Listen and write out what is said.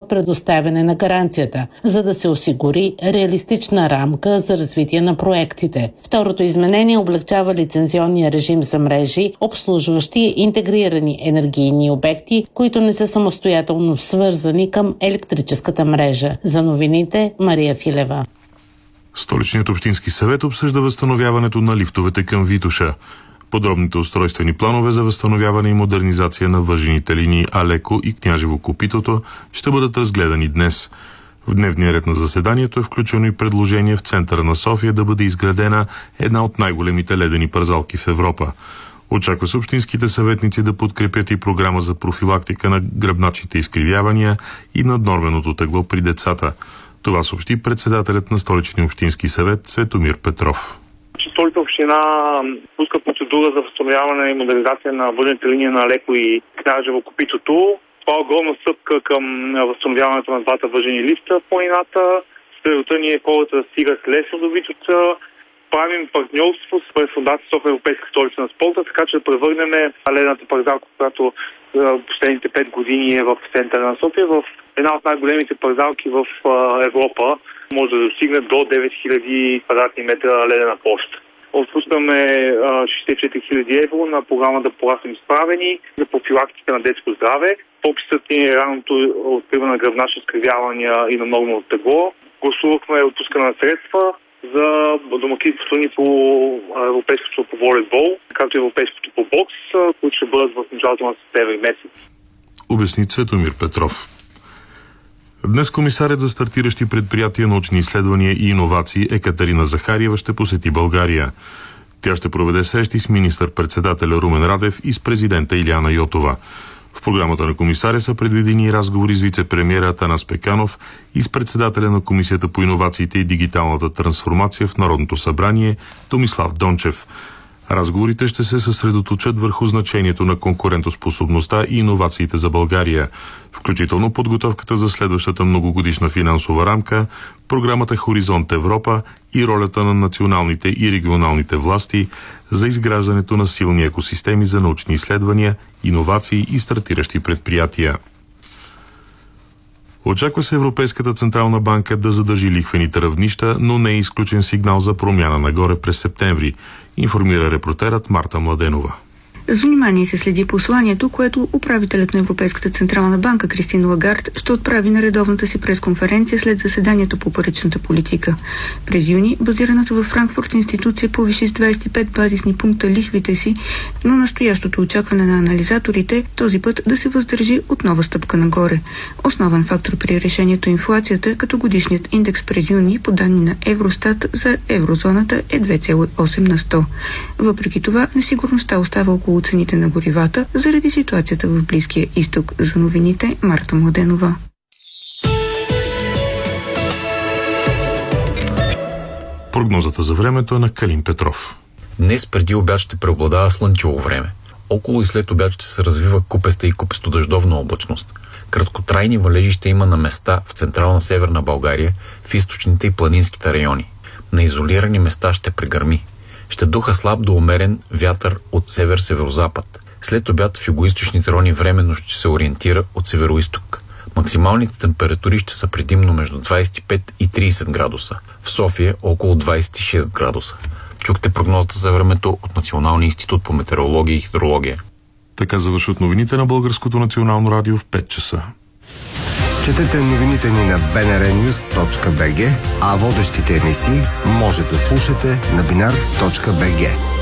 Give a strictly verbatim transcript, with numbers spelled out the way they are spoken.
предоставяне на гаранцията, за да се осигури реалистична рамка за развитие на проектите. Второто изменение облегчава лицензионния режим за мрежи, обслужващи интегрирани енергийни обекти, които не са самостоятелно свързани към електрическата мрежа. За новините, Мария Филева. Столичният общински съвет обсъжда възстановяването на лифтовете към Витоша. Подробните устройствени планове за възстановяване и модернизация на въжените линии Алеко и Княжево-Копитото ще бъдат разгледани днес. В дневния ред на заседанието е включено и предложение в центъра на София да бъде изградена една от най-големите ледени пързалки в Европа. Очаква се общинските съветници да подкрепят и програма за профилактика на гръбначните изкривявания и наднорменото тегло при децата. Това съобщи председателят на Столичния общински съвет Цветомир Петров. Столична община пуска процедура за възстановяване и модернизация на въжените линии на Алеко и Княжево-Копитото. Това е огромна стъпка към възстановяването на двата въжени лифта в планината. Целта ни е хората да стигат лесно до Витоша. Правим партньорство с Фондация София Европейска столица на спорта, така че да превърнем ледената пързалка, която последните пет години е в центъра на София, в една от най-големите пързалки в Европа. Може да достигне до девет хиляди квадратни метра ледена площ. Отпускаме шестдесет и четири хиляди евро на програма да порастем изправени за профилактика на детско здраве. Фокусът ни е раното откриване на гръбначни изкривявания и на нормално тегло. Гласувахме отпускане на средства за домакинството ни по европейското по волейбол, както и европейското по бокс, които ще бъдат в началото на септември месец. Обясни Цветомир Петров. Днес комисарят за стартиращи предприятия, научни изследвания и иновации Екатерина Захариева ще посети България. Тя ще проведе срещи с министър-председателя Румен Радев и с президента Илияна Йотова. В програмата на комисаря са предвидени разговори с вице-премиера Атанас Пеканов и с председателя на Комисията по иновациите и дигиталната трансформация в Народното събрание Томислав Дончев. Разговорите ще се съсредоточат върху значението на конкурентоспособността и иновациите за България, включително подготовката за следващата многогодишна финансова рамка, програмата Хоризонт Европа и ролята на националните и регионалните власти за изграждането на силни екосистеми за научни изследвания, иновации и стартиращи предприятия. Очаква се Европейската централна банка да задържи лихвените равнища, но не е изключен сигнал за промяна нагоре през септември, информира репортерът Марта Младенова. С внимание се следи посланието, което управителят на Европейската централна банка Кристин Лагард ще отправи на редовната си пресконференция след заседанието по паричната политика. През юни базираната във Франкфурт институция повиши с двадесет и пет базисни пункта лихвите си, но настоящото очакване на анализаторите този път да се въздържи от нова стъпка нагоре. Основен фактор при решението е инфлацията, като годишният индекс през юни по данни на Евростат за еврозоната е две цяло и осем на сто. Въпреки това, несигурността остава около цените на горивата заради ситуацията в Близкия изток. За новините Марта Младенова. Прогнозата за времето е на Калин Петров. Днес преди обяд ще преобладава слънчево време. Около и след обяд ще се развива купеста и купестодъждовна облачност. Краткотрайни валежи ще има на места в централна северна България, в източните и планинските райони. На изолирани места ще прегърми. Ще духа слаб до умерен вятър от север-северозапад. След обяд в югоизточните райони временно ще се ориентира от североизток. Максималните температури ще са предимно между двадесет и пет и тридесет градуса. В София около двадесет и шест градуса. Чухте прогнозата за времето от Националния институт по метеорология и хидрология. Така завършват новините на Българското национално радио в пет часа. Четете новините ни на би ен ар нюз точка би джи, а водещите емисии може да слушате на бинар точка би джи.